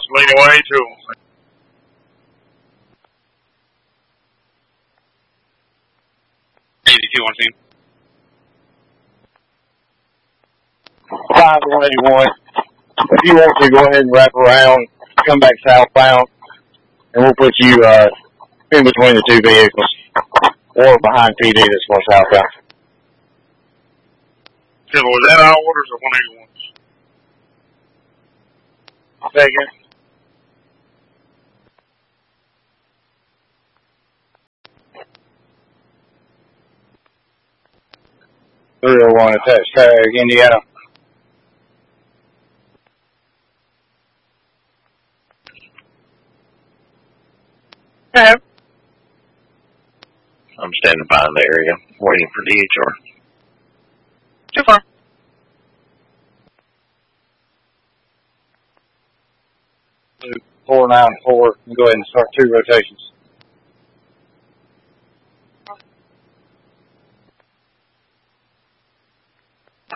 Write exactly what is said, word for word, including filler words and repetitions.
lean away to eighty-two on team. five one eighty-one. If you want to, go ahead and wrap around, come back southbound, and we'll put you uh, in between the two vehicles, or behind P D that's going southbound. So was that our orders or one eighty-ones? Second. three oh one attached tag, Indiana. Yeah. I'm standing by in the area, waiting for D H R. Too far. four nine four, go ahead and start two rotations.